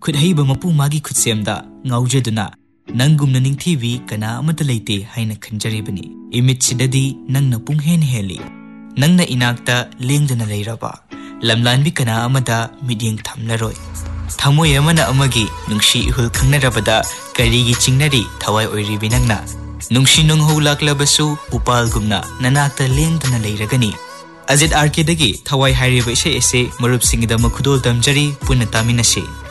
खुदहैब मपु मागी खुदसेमदा ngaujaduna nangumna ningthiwi kana amata leite haina khanjaribani imit sidadi nangna punghen heli nangna inakta lengdana leiraba lamlanbi kana amada midyeng thamlaroi thamoi amana amagi nungshi ihul khangnarabada karigi chingnari thawai oiribi nangna nungshi nungho laklabasu upalgumna nanakta lengdana leiragani Ajit RK dagi thawai hairiba ise ese marup singida makhudol damjari punna taminasi